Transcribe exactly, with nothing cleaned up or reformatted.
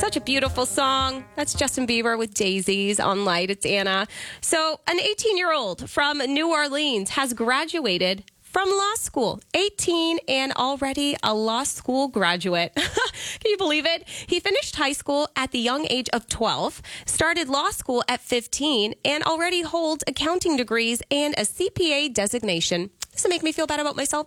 Such a beautiful song. That's Justin Bieber with Daisies on Light. It's Anna. So an eighteen-year-old from New Orleans has graduated from law school. eighteen and already a law school graduate. Can you believe it? He finished high school at the young age of twelve, started law school at fifteen, and already holds accounting degrees and a C P A designation. Does it make me feel bad about myself?